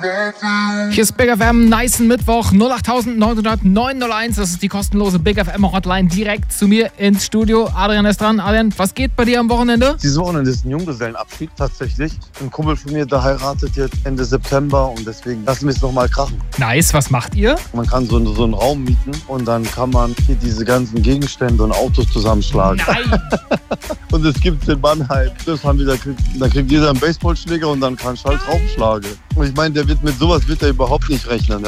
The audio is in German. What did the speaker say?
Hier ist Big FM, nicen Mittwoch, 08901. Das ist die kostenlose Big FM Hotline direkt zu mir ins Studio. Adrian ist dran. Adrian, was geht bei dir am Wochenende? Dieses Wochenende ist ein Junggesellenabschied tatsächlich. Ein Kumpel von mir, der heiratet jetzt Ende September und deswegen lassen wir es nochmal krachen. Nice, was macht ihr? Man kann so einen Raum mieten und dann kann man hier diese ganzen Gegenstände und Autos zusammenschlagen. Nein! Und es gibt den Mannheim. Das haben wir, da kriegt jeder einen Baseballschläger und dann kann ich halt draufschlagen. Und ich meine, mit sowas wird er überhaupt nicht rechnen.